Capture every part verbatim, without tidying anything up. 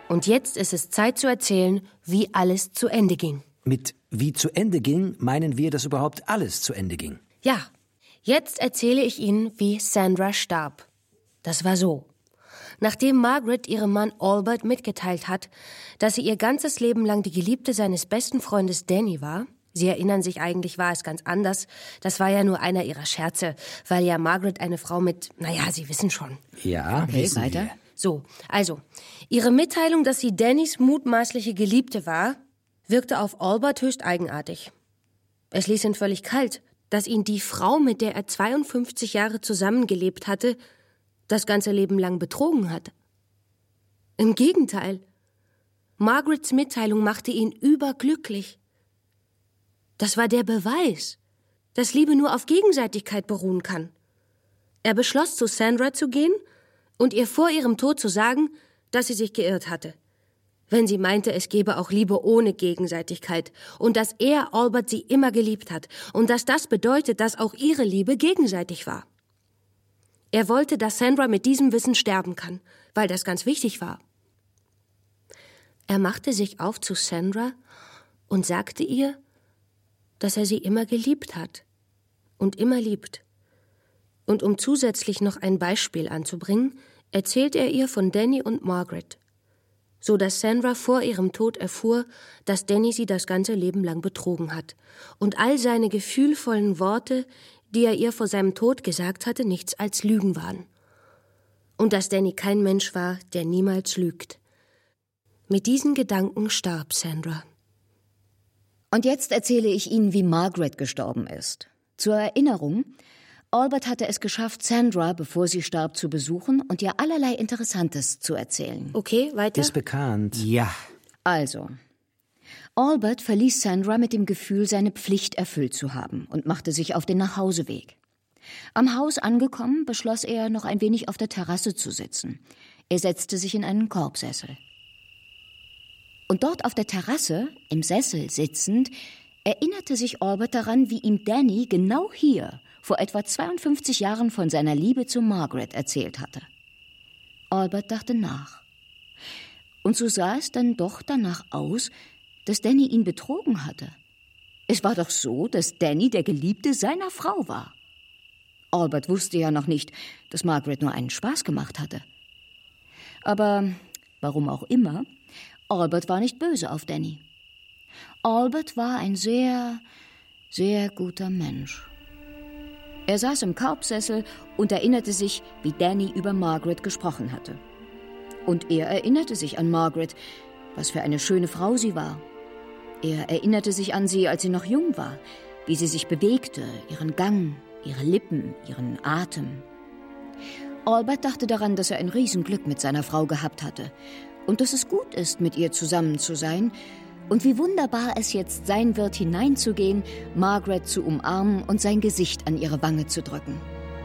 Und jetzt ist es Zeit zu erzählen, wie alles zu Ende ging. Mit wie zu Ende ging, meinen wir, dass überhaupt alles zu Ende ging. Ja, jetzt erzähle ich Ihnen, wie Sandra starb. Das war so. Nachdem Margaret ihrem Mann Albert mitgeteilt hat, dass sie ihr ganzes Leben lang die Geliebte seines besten Freundes Danny war, Sie erinnern sich, eigentlich war es ganz anders, das war ja nur einer ihrer Scherze, weil ja Margaret eine Frau mit, naja, Sie wissen schon. Ja, okay, weiter. Wir. So, also, ihre Mitteilung, dass sie Dannys mutmaßliche Geliebte war, wirkte auf Albert höchst eigenartig. Es ließ ihn völlig kalt, dass ihn die Frau, mit der er zweiundfünfzig Jahre zusammengelebt hatte, das ganze Leben lang betrogen hat. Im Gegenteil. Margarets Mitteilung machte ihn überglücklich. Das war der Beweis, dass Liebe nur auf Gegenseitigkeit beruhen kann. Er beschloss, zu Sandra zu gehen und ihr vor ihrem Tod zu sagen, dass sie sich geirrt hatte. Wenn sie meinte, es gebe auch Liebe ohne Gegenseitigkeit und dass er, Albert, sie immer geliebt hat und dass das bedeutet, dass auch ihre Liebe gegenseitig war. Er wollte, dass Sandra mit diesem Wissen sterben kann, weil das ganz wichtig war. Er machte sich auf zu Sandra und sagte ihr, dass er sie immer geliebt hat und immer liebt. Und um zusätzlich noch ein Beispiel anzubringen, erzählt er ihr von Danny und Margaret, so dass Sandra vor ihrem Tod erfuhr, dass Danny sie das ganze Leben lang betrogen hat und all seine gefühlvollen Worte, die er ihr vor seinem Tod gesagt hatte, nichts als Lügen waren. Und dass Danny kein Mensch war, der niemals lügt. Mit diesen Gedanken starb Sandra. Und jetzt erzähle ich Ihnen, wie Margaret gestorben ist. Zur Erinnerung, Albert hatte es geschafft, Sandra, bevor sie starb, zu besuchen und ihr allerlei Interessantes zu erzählen. Okay, weiter. Ist bekannt. Ja. Also, Albert verließ Sandra mit dem Gefühl, seine Pflicht erfüllt zu haben und machte sich auf den Nachhauseweg. Am Haus angekommen, beschloss er, noch ein wenig auf der Terrasse zu sitzen. Er setzte sich in einen Korbsessel. Und dort auf der Terrasse, im Sessel sitzend, erinnerte sich Albert daran, wie ihm Danny genau hier vor etwa zweiundfünfzig Jahren von seiner Liebe zu Margaret erzählt hatte. Albert dachte nach. Und so sah es dann doch danach aus, dass Danny ihn betrogen hatte. Es war doch so, dass Danny der Geliebte seiner Frau war. Albert wusste ja noch nicht, dass Margaret nur einen Spaß gemacht hatte. Aber warum auch immer, Albert war nicht böse auf Danny. Albert war ein sehr, sehr guter Mensch. Er saß im Korbsessel und erinnerte sich, wie Danny über Margaret gesprochen hatte. Und er erinnerte sich an Margaret, was für eine schöne Frau sie war. Er erinnerte sich an sie, als sie noch jung war, wie sie sich bewegte, ihren Gang, ihre Lippen, ihren Atem. Albert dachte daran, dass er ein Riesenglück mit seiner Frau gehabt hatte und dass es gut ist, mit ihr zusammen zu sein und wie wunderbar es jetzt sein wird, hineinzugehen, Margaret zu umarmen und sein Gesicht an ihre Wange zu drücken.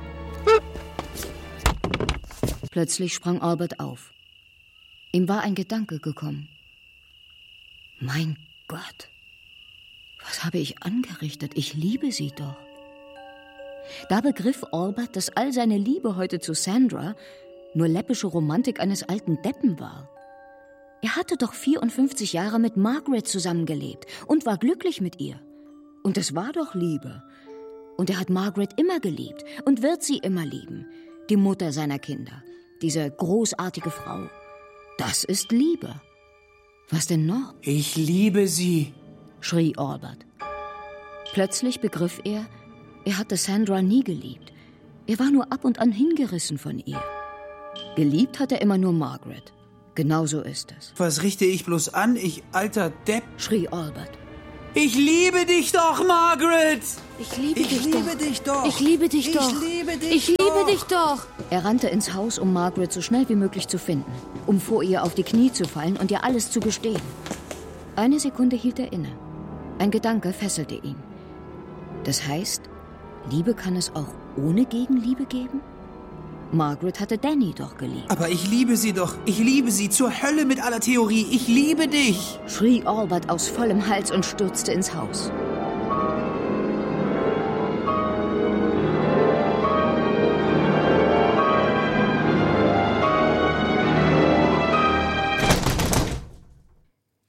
Plötzlich sprang Albert auf. Ihm war ein Gedanke gekommen. Mein Gott, was habe ich angerichtet? Ich liebe sie doch. Da begriff Albert, dass all seine Liebe heute zu Sandra nur läppische Romantik eines alten Deppen war. Er hatte doch vierundfünfzig Jahre mit Margaret zusammengelebt und war glücklich mit ihr. Und es war doch Liebe. Und er hat Margaret immer geliebt und wird sie immer lieben. Die Mutter seiner Kinder, diese großartige Frau. Das ist Liebe. Was denn noch? Ich liebe sie, schrie Albert. Plötzlich begriff er, er hatte Sandra nie geliebt. Er war nur ab und an hingerissen von ihr. Geliebt hat er immer nur Margaret. Genau so ist es. Was richte ich bloß an, ich alter Depp? Schrie Albert. Ich liebe dich doch, Margaret! Ich liebe, ich dich, liebe doch. dich doch! Ich liebe dich ich doch! Liebe dich ich doch. liebe dich doch! Er rannte ins Haus, um Margaret so schnell wie möglich zu finden, um vor ihr auf die Knie zu fallen und ihr alles zu gestehen. Eine Sekunde hielt er inne. Ein Gedanke fesselte ihn. Das heißt, Liebe kann es auch ohne Gegenliebe geben? Margaret hatte Danny doch geliebt. Aber ich liebe sie doch. Ich liebe sie. Zur Hölle mit aller Theorie. Ich liebe dich. Schrie Albert aus vollem Hals und stürzte ins Haus.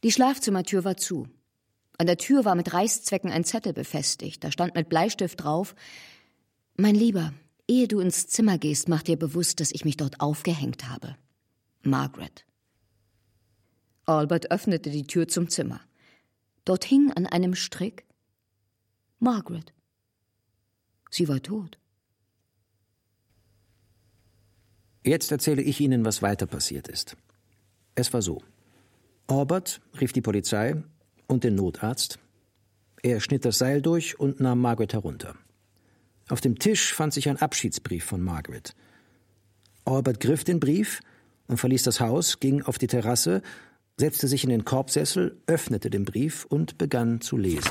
Die Schlafzimmertür war zu. An der Tür war mit Reißzwecken ein Zettel befestigt. Da stand mit Bleistift drauf: »Mein Lieber, ehe du ins Zimmer gehst, mach dir bewusst, dass ich mich dort aufgehängt habe. Margaret.« Albert öffnete die Tür zum Zimmer. Dort hing an einem Strick Margaret. Sie war tot. Jetzt erzähle ich Ihnen, was weiter passiert ist. Es war so. Albert rief die Polizei und den Notarzt. Er schnitt das Seil durch und nahm Margaret herunter. Auf dem Tisch fand sich ein Abschiedsbrief von Margaret. Albert griff den Brief und verließ das Haus, ging auf die Terrasse, setzte sich in den Korbsessel, öffnete den Brief und begann zu lesen.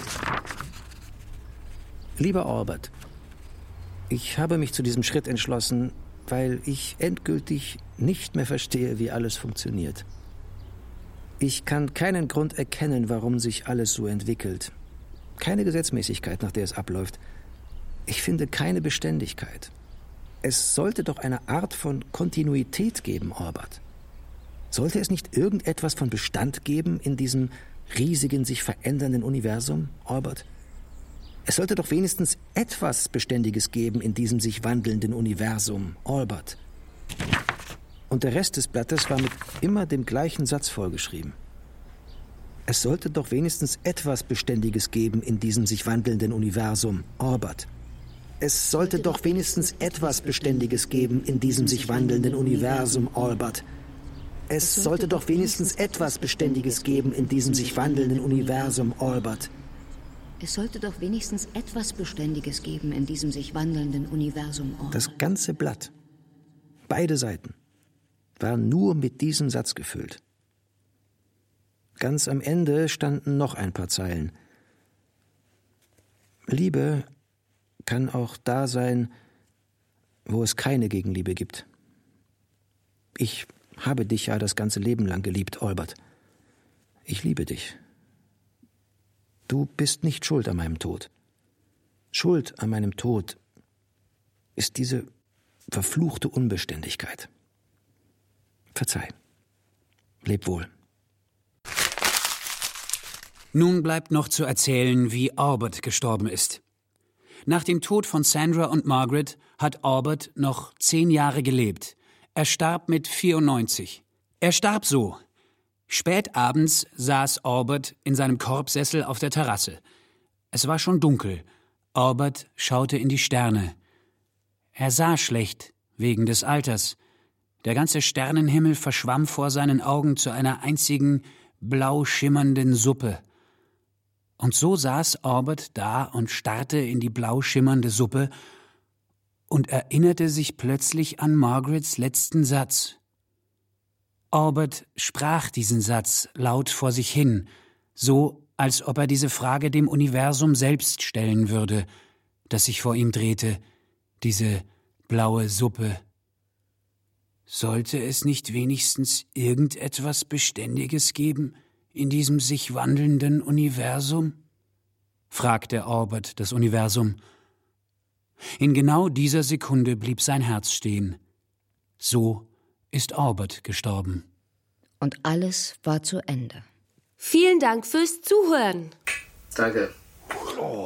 Lieber Albert, ich habe mich zu diesem Schritt entschlossen, weil ich endgültig nicht mehr verstehe, wie alles funktioniert. Ich kann keinen Grund erkennen, warum sich alles so entwickelt. Keine Gesetzmäßigkeit, nach der es abläuft. Ich finde keine Beständigkeit. Es sollte doch eine Art von Kontinuität geben, Albert. Sollte es nicht irgendetwas von Bestand geben in diesem riesigen, sich verändernden Universum, Albert? Es sollte doch wenigstens etwas Beständiges geben in diesem sich wandelnden Universum, Albert. Und der Rest des Blattes war mit immer dem gleichen Satz vollgeschrieben. Es sollte doch wenigstens etwas Beständiges geben in diesem sich wandelnden Universum, Albert. Es sollte doch wenigstens etwas Beständiges geben in diesem sich wandelnden Universum, Albert. Es sollte doch wenigstens etwas Beständiges geben in diesem sich wandelnden Universum, Albert. Es sollte doch wenigstens etwas Beständiges geben in diesem sich wandelnden Universum, Albert. Das ganze Blatt, beide Seiten, war nur mit diesem Satz gefüllt. Ganz am Ende standen noch ein paar Zeilen. Liebe kann auch da sein, wo es keine Gegenliebe gibt. Ich habe dich ja das ganze Leben lang geliebt, Albert. Ich liebe dich. Du bist nicht schuld an meinem Tod. Schuld an meinem Tod ist diese verfluchte Unbeständigkeit. Verzeih. Leb wohl. Nun bleibt noch zu erzählen, wie Albert gestorben ist. Nach dem Tod von Sandra und Margaret hat Albert noch zehn Jahre gelebt. Er starb mit vierundneunzig. Er starb so. Spät abends saß Albert in seinem Korbsessel auf der Terrasse. Es war schon dunkel. Albert schaute in die Sterne. Er sah schlecht, wegen des Alters. Der ganze Sternenhimmel verschwamm vor seinen Augen zu einer einzigen, blau schimmernden Suppe. Und so saß Albert da und starrte in die blau schimmernde Suppe und erinnerte sich plötzlich an Margarets letzten Satz. Albert sprach diesen Satz laut vor sich hin, so als ob er diese Frage dem Universum selbst stellen würde, das sich vor ihm drehte, diese blaue Suppe. Sollte es nicht wenigstens irgendetwas Beständiges geben in diesem sich wandelnden Universum? Fragte Albert das Universum. In genau dieser Sekunde blieb sein Herz stehen. So ist Albert gestorben. Und alles war zu Ende. Vielen Dank fürs Zuhören. Danke.